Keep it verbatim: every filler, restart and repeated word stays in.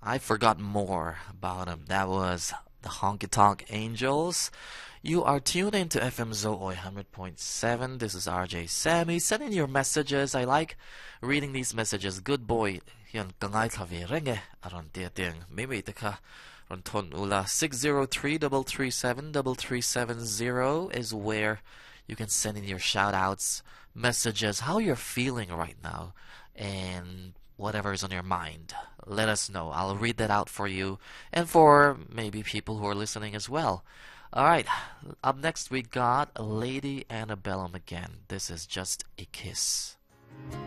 I forgot more about them. That was the Honky Tonk Angels. You are tuned into F M Zo one hundred point seven. This is R J Sammy. Send in your messages. I like reading these messages. Good boy. Yan kangay kavi renge aron tiating. Maybe itaka ron ton ula six zero three three three seven three three seven zero is where you can send in your shout outs, messages, how you're feeling right now, and whatever is on your mind. Let us know. I'll read that out for you and for maybe people who are listening as well. Alright, up next we got Lady Antebellum again. This is Just a Kiss.